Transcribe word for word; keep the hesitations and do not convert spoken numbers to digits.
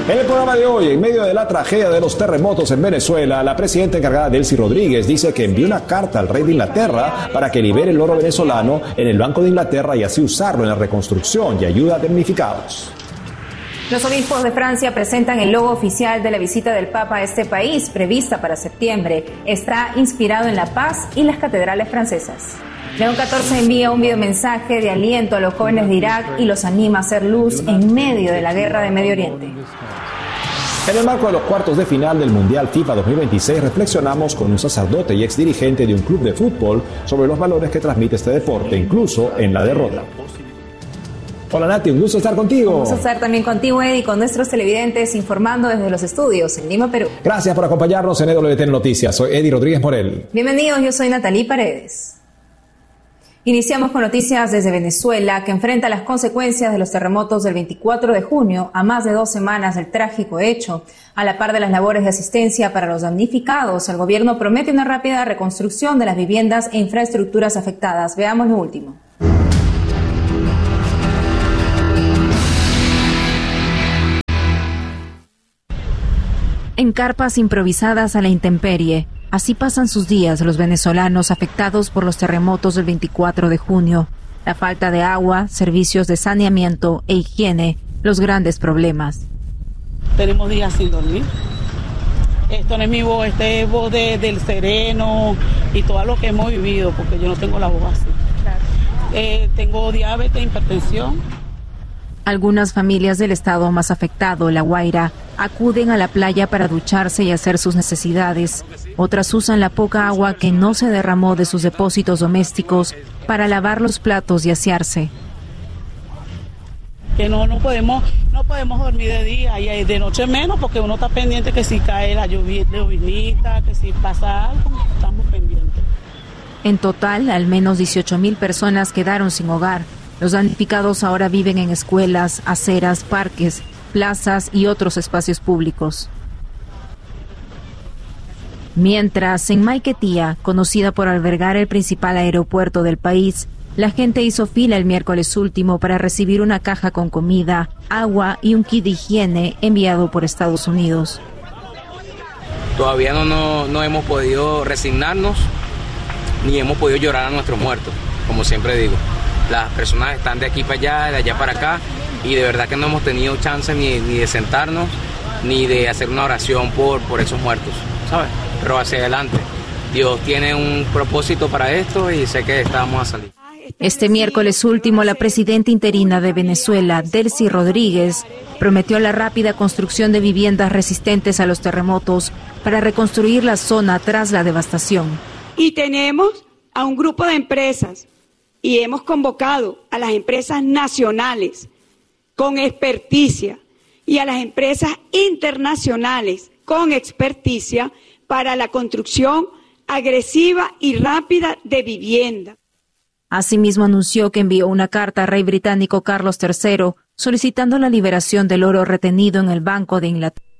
En el programa de hoy, en medio de la tragedia de los terremotos en Venezuela, la presidenta encargada Delcy Rodríguez dice que envió una carta al rey de Inglaterra para que libere el oro venezolano en el Banco de Inglaterra y así usarlo en la reconstrucción y ayuda a damnificados. Los obispos de Francia presentan el logo oficial de la visita del Papa a este país, prevista para septiembre. Está inspirado en la paz y las catedrales francesas. León catorce envía un videomensaje de aliento a los jóvenes de Irak y los anima a hacer luz en medio de la guerra de Medio Oriente. En el marco de los cuartos de final del Mundial FIFA dos mil veintiséis, reflexionamos con un sacerdote y exdirigente de un club de fútbol sobre los valores que transmite este deporte, incluso en la derrota. Hola Nati, un gusto estar contigo. Un gusto estar también contigo, Eddie, y con nuestros televidentes informando desde los estudios en Lima, Perú. Gracias por acompañarnos en E W T Noticias. Soy Eddie Rodríguez Morel. Bienvenidos, yo soy Natalie Paredes. Iniciamos con noticias desde Venezuela, que enfrenta las consecuencias de los terremotos del veinticuatro de junio, a más de dos semanas del trágico hecho. A la par de las labores de asistencia para los damnificados, el gobierno promete una rápida reconstrucción de las viviendas e infraestructuras afectadas. Veamos lo último. En carpas improvisadas a la intemperie, así pasan sus días los venezolanos afectados por los terremotos del veinticuatro de junio. La falta de agua, servicios de saneamiento e higiene, los grandes problemas. Tenemos días sin dormir. Esto no es mi voz, este es voz de, del sereno y todo lo que hemos vivido, porque yo no tengo la voz así. Claro. Eh, tengo diabetes, hipertensión. Algunas familias del estado más afectado, La Guaira, acuden a la playa para ducharse y hacer sus necesidades. Otras usan la poca agua que no se derramó de sus depósitos domésticos para lavar los platos y asearse. Que no, no podemos, no podemos dormir de día y de noche menos, porque uno está pendiente que si cae la llovinita, que si pasa algo, estamos pendientes. En total, al menos dieciocho mil personas quedaron sin hogar. Los damnificados ahora viven en escuelas, aceras, parques, plazas y otros espacios públicos. Mientras, en Maiquetía, conocida por albergar el principal aeropuerto del país, la gente hizo fila el miércoles último para recibir una caja con comida, agua y un kit de higiene enviado por Estados Unidos. Todavía no, no, no hemos podido resignarnos ni hemos podido llorar a nuestros muertos, como siempre digo. Las personas están de aquí para allá, de allá para acá, y de verdad que no hemos tenido chance ni, ni de sentarnos, ni de hacer una oración por, por esos muertos, ¿sabes? Pero hacia adelante. Dios tiene un propósito para esto y sé que estamos a salir. Este miércoles último, la presidenta interina de Venezuela, Delcy Rodríguez, prometió la rápida construcción de viviendas resistentes a los terremotos para reconstruir la zona tras la devastación. Y tenemos a un grupo de empresas y hemos convocado a las empresas nacionales con experticia y a las empresas internacionales con experticia para la construcción agresiva y rápida de vivienda. Asimismo, anunció que envió una carta al rey británico Carlos tercero solicitando la liberación del oro retenido en el Banco de Inglaterra.